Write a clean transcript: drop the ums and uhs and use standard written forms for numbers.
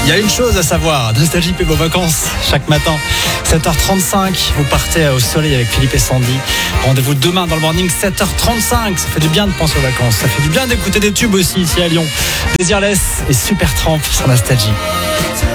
Il y a une chose à savoir, Nostalgie paie vos vacances chaque matin. 7h35, vous partez au soleil avec Philippe et Sandy. Rendez-vous demain dans le morning, 7h35. Ça fait du bien de penser aux vacances. Ça fait du bien d'écouter des tubes aussi ici à Lyon. Désirless et Supertramp sur Nostalgie.